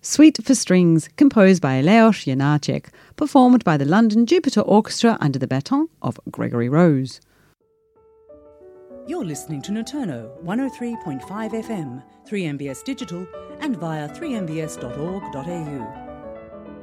Suite for Strings, composed by Leos Janáček, performed by the London Jupiter Orchestra under the baton of Gregory Rose. You're listening to Noturno 103.5 FM, 3MBS Digital, and via 3mbs.org.au.